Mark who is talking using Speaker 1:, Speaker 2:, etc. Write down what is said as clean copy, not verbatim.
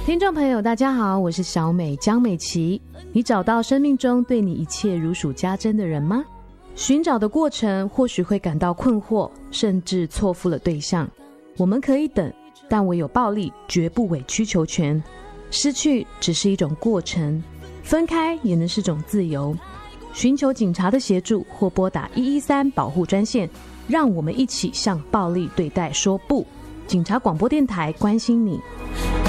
Speaker 1: 听众朋友大家好，我是小美江美琪。你找到生命中对你一切如数家珍的人吗？寻找的过程或许会感到困惑，甚至错付了对象。我们可以等，但唯有暴力绝不委曲求全。失去只是一种过程，分开也能是种自由。寻求警察的协助或拨打113保护专线，让我们一起向暴力对待说不。警察广播电台关心你。